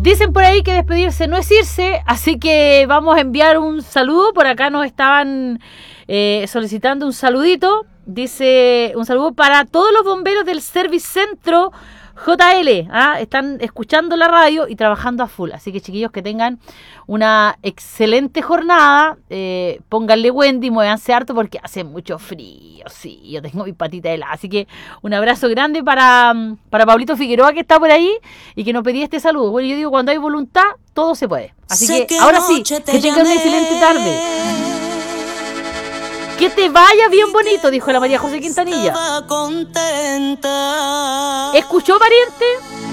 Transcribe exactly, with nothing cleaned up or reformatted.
Dicen por ahí que despedirse no es irse, así que vamos a enviar un saludo. Por acá nos estaban eh, solicitando un saludito. Dice un saludo para todos los bomberos del Service Centro J L. ¿ah? Están escuchando la radio y trabajando a full. Así que, chiquillos, que tengan una excelente jornada. Eh, pónganle Wendy, muévanse harto porque hace mucho frío. Sí, yo tengo mi patita helada. Así que un abrazo grande para, para Pablito Figueroa, que está por ahí y que nos pedía este saludo. Bueno, yo digo, cuando hay voluntad, todo se puede. Así que, que ahora sí, que tengan una excelente tarde. Que te vaya bien bonito, dijo la María José Quintanilla. ¿Escuchó, pariente?